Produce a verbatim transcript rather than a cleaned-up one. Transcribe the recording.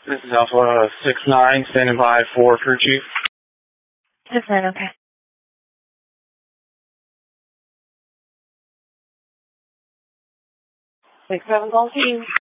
This is Alpha six nine, standing by for crew chief. six nine, okay. six seven, call team.